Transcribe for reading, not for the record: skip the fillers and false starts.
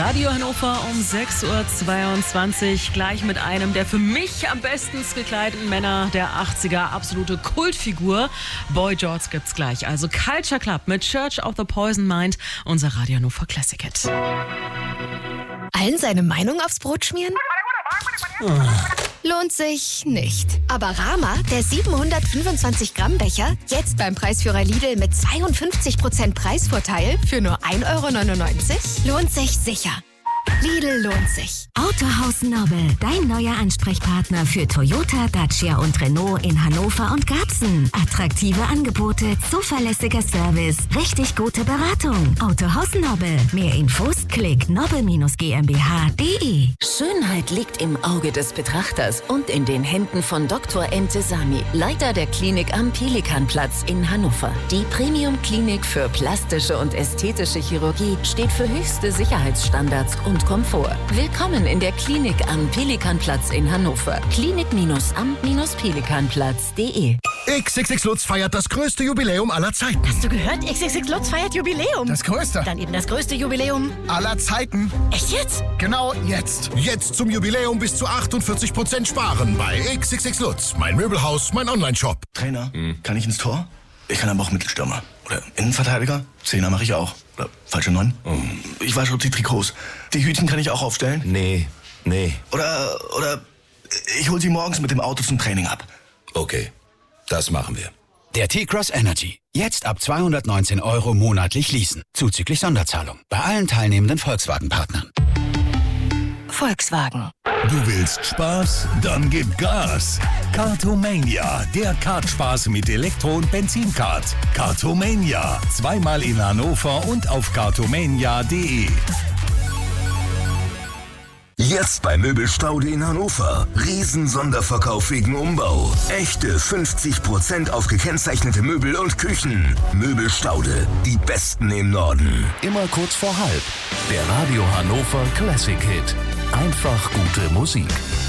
Radio Hannover um 6.22 Uhr. Gleich mit einem der für mich am besten gekleideten Männer der 80er. Absolute Kultfigur. Boy George gibt's gleich. Also Culture Club mit Church of the Poison Mind. Unser Radio Hannover Classic Hit. Allen seine Meinung aufs Brot schmieren? Lohnt sich nicht. Aber Rama, der 725 Gramm Becher, jetzt beim Preisführer Lidl mit 52% Preisvorteil für nur 1,99 €, lohnt sich sicher. Lidl lohnt sich. Autohaus Nobel, dein neuer Ansprechpartner für Toyota, Dacia und Renault in Hannover und Garbsen. Attraktive Angebote, zuverlässiger Service, richtig gute Beratung. Autohaus Nobel. Mehr Infos klick nobel-gmbh.de. Schönheit liegt im Auge des Betrachters und in den Händen von Dr. Entesami, Leiter der Klinik am Pelikanplatz in Hannover. Die Premium-Klinik für plastische und ästhetische Chirurgie steht für höchste Sicherheitsstandards und Komfort. Willkommen in der Klinik am Pelikanplatz in Hannover. Klinik-am-pelikanplatz.de. XXX Lutz feiert das größte Jubiläum aller Zeiten. Hast du gehört? XXX Lutz feiert Jubiläum. Das größte. Dann eben das größte Jubiläum Aller Zeiten. Echt jetzt? Genau jetzt. Jetzt zum Jubiläum bis zu 48% sparen bei XXX Lutz. Mein Möbelhaus, mein Onlineshop. Trainer, kann ich ins Tor? Ich kann aber auch Mittelstürmer. Oder Innenverteidiger. Zehner mache ich auch. Oder falsche 9. Ich wasche die Trikots. Die Hütchen kann ich auch aufstellen. Nee. Oder ich hol sie morgens mit dem Auto zum Training ab. Okay, das machen wir. Der T-Cross Energy. Jetzt ab 219 € monatlich leasen. Zuzüglich Sonderzahlung. Bei allen teilnehmenden Volkswagen-Partnern. Volkswagen. Du willst Spaß? Dann gib Gas. Kartomania, der Kartspaß mit Elektro- und Benzinkart. Kartomania, zweimal in Hannover und auf kartomania.de. Jetzt bei Möbelstaude in Hannover. Riesen-Sonderverkauf wegen Umbau. Echte 50% auf gekennzeichnete Möbel und Küchen. Möbelstaude, die besten im Norden. Immer kurz vor halb. Der Radio Hannover Classic Hit. Einfach gute Musik.